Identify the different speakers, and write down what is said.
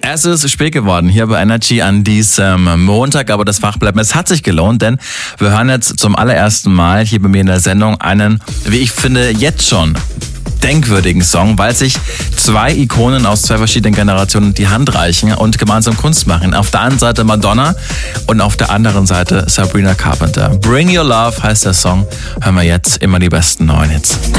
Speaker 1: Es ist spät geworden hier bei Energy an diesem Montag, aber das Fachbleiben, es hat sich gelohnt, denn wir hören jetzt zum allerersten Mal hier bei mir in der Sendung einen, wie ich finde, jetzt schon denkwürdigen Song, weil sich zwei Ikonen aus zwei verschiedenen Generationen die Hand reichen und gemeinsam Kunst machen. Auf der einen Seite Madonna und auf der anderen Seite Sabrina Carpenter. Bring Your Love heißt der Song. Hören wir jetzt immer die besten neuen Hits.